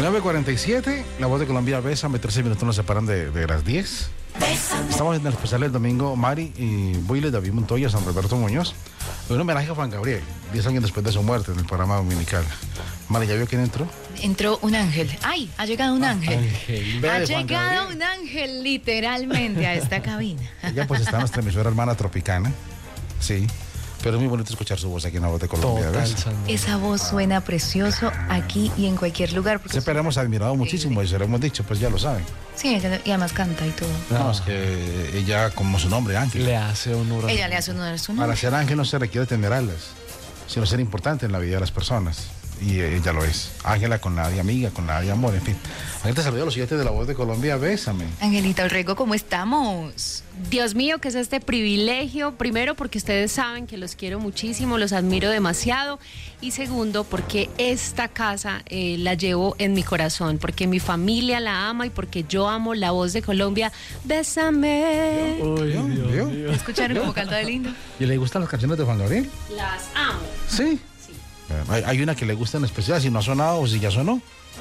9:47, La Voz de Colombia, Bésame, 13 minutos nos separan de las 10. Estamos en el especial del domingo, Mari y Willy, David Montoya, San Roberto Muñoz. Un homenaje a Juan Gabriel, 10 años después de su muerte en el programa dominical. Mari, ¿ya vio quién entró? Entró un ángel. ¡Ay! Ha llegado un ángel. Ha llegado un ángel literalmente a esta cabina. Ella pues está en nuestra emisora hermana Tropicana. Sí. Pero es muy bonito escuchar su voz aquí en La Voz de Colombia. Esa voz suena precioso aquí y en cualquier lugar. Siempre hemos admirado muchísimo y se lo hemos dicho, pues ya lo saben. Sí, ella, y además canta y todo. No, es que ella, como su nombre, Ángel. Le hace honor a ella le hace honor a su nombre. Para ser ángel no se requiere tener alas, sino ser importante en la vida de las personas. Y ella lo es. Ángela con la de amiga, con la de amor, en fin. Ángel, te saludo a los siguientes de La Voz de Colombia, Bésame. Angelita Orrego, ¿cómo estamos? Dios mío, ¿qué es este privilegio? Primero, porque ustedes saben que los quiero muchísimo, los admiro demasiado. Y segundo, porque esta casa la llevo en mi corazón, porque mi familia la ama y porque yo amo La Voz de Colombia. Bésame. ¿Vio? ¿Escucharon cómo canta de lindo? ¿Y le gustan las canciones de Juan Gabriel? Las amo. Sí. Hay una que le gusta en especial, si no ha sonado o si ya sonó.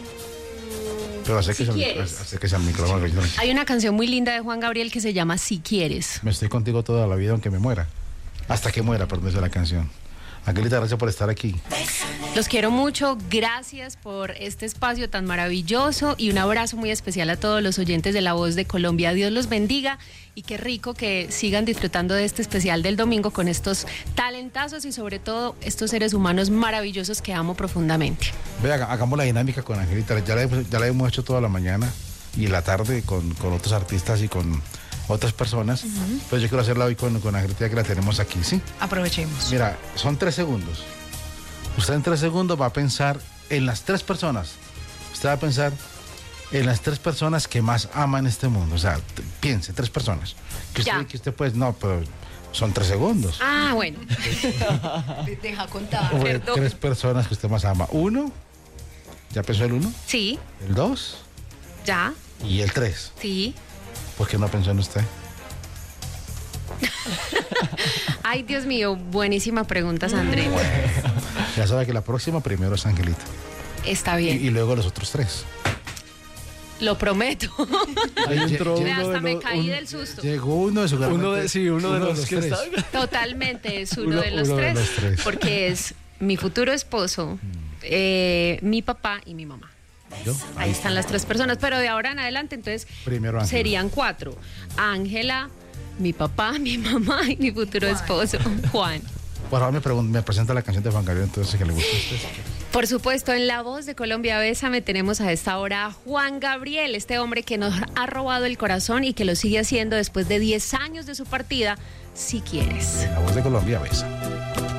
Pero hace que sea el micrófono. Hay una canción muy linda de Juan Gabriel que se llama Si Quieres. Me estoy contigo toda la vida aunque me muera. Hasta que muera, perdón, esa es la canción. Angelita, gracias por estar aquí. Los quiero mucho, gracias por este espacio tan maravilloso y un abrazo muy especial a todos los oyentes de La Voz de Colombia. Dios los bendiga y qué rico que sigan disfrutando de este especial del domingo con estos talentazos y sobre todo estos seres humanos maravillosos que amo profundamente. Vea, hagamos la dinámica con Angelita, ya la hemos hecho toda la mañana y la tarde con otros artistas y con otras personas, pero yo quiero hacerla hoy con Angelita, que la tenemos aquí, ¿sí? Aprovechemos. Mira, son 3 segundos. Usted en 3 segundos va a pensar en las 3 personas. Usted va a pensar en las 3 personas que más ama en este mundo. O sea, piense, 3 personas. Que usted pues, no, pero son 3 segundos. Ah, bueno. Deja contar. 3 personas que usted más ama. 1, ¿ya pensó el 1? Sí. El 2. Ya. Y el 3. Sí. ¿Por qué no pensó en usted? Ay, Dios mío, buenísima pregunta, Andrés. Bueno, ya sabe que la próxima primero es Angelita. Está bien. Y luego los otros 3. Lo prometo. Ahí entró Vea, uno hasta de me los, caí del susto. Llegó uno de su uno de los que 3. está. Totalmente, es uno de los uno de tres. los 3. Porque es mi futuro esposo, mi papá y mi mamá. Ahí están las 3 personas, pero de ahora en adelante entonces Primero Ángela. serían 4. Ángela, mi papá, mi mamá y mi futuro esposo, Juan. Por favor, me presenta la canción de Juan Gabriel, entonces, que le gusta a usted. Por supuesto, en La Voz de Colombia, Bésame, tenemos a esta hora a Juan Gabriel, este hombre que nos ha robado el corazón y que lo sigue haciendo después de 10 años de su partida, Si Quieres. La Voz de Colombia, Bésame.